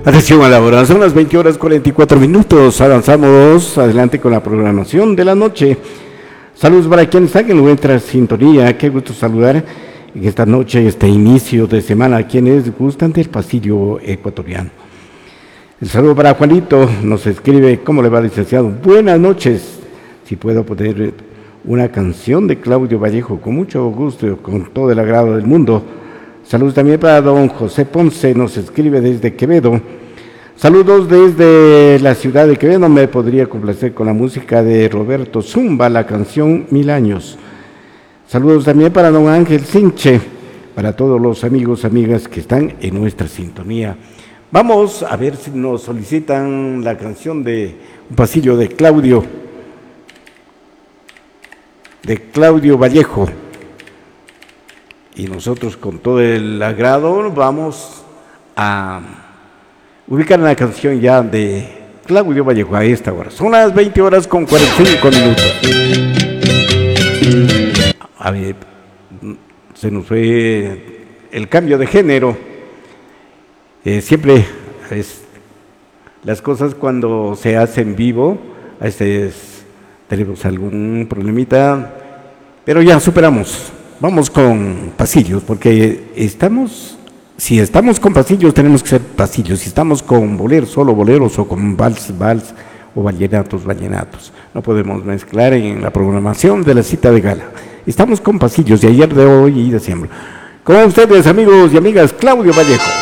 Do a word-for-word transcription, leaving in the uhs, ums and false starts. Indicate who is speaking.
Speaker 1: Atención a la hora, son las veinte horas cuarenta y cuatro minutos, avanzamos adelante con la programación de la noche. Saludos para quienes están en nuestra sintonía, qué gusto saludar en esta noche, este inicio de semana, a quienes gustan del pasillo ecuatoriano. El saludo para Juanito, nos escribe, ¿cómo le va, licenciado? Buenas noches, si puedo poner una canción de Claudio Vallejo, con mucho gusto, con todo el agrado del mundo. Saludos también para don José Ponce, nos escribe desde Quevedo. Saludos desde la ciudad de Quevedo, me podría complacer con la música de Roberto Zumba, la canción Mil Años. Saludos también para don Ángel Sinche, para todos los amigos, amigas que están en nuestra sintonía. Vamos a ver si nos solicitan la canción de Un Pasillo de Claudio, de Claudio Vallejo. Y nosotros con todo el agrado vamos a ubicar una canción ya de Claudio Vallejo a esta hora. Son las veinte horas con cuarenta y cinco minutos. A ver, se nos fue el cambio de género. Eh, siempre es, las cosas cuando se hacen vivo, a veces tenemos algún problemita, pero ya superamos. Vamos con pasillos, porque estamos, si estamos con pasillos, tenemos que ser pasillos. Si estamos con boleros, solo boleros, o con vals, vals, o vallenatos, vallenatos. No podemos mezclar en la programación de la cita de gala. Estamos con pasillos de ayer, de hoy y de siempre. Con ustedes, amigos y amigas, Claudio Vallejo.